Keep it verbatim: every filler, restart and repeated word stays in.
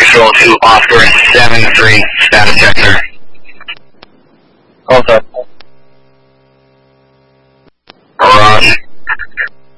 Central to Oscar seven three, status check, sir. All set.